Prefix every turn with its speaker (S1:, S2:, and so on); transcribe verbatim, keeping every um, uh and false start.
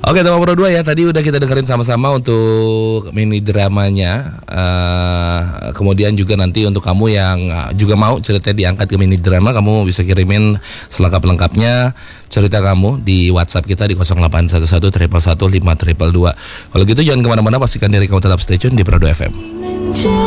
S1: Oke, tema Pro dua ya. Tadi udah kita dengerin sama-sama untuk mini dramanya. Uh, kemudian juga nanti untuk kamu yang juga mau ceritanya diangkat ke mini drama, kamu bisa kirimin selengkap-lengkapnya cerita kamu di WhatsApp kita di nol delapan satu satu satu satu lima dua dua. Kalau gitu jangan kemana-mana, pastikan diri kamu tetap stay tune di Pro dua F M.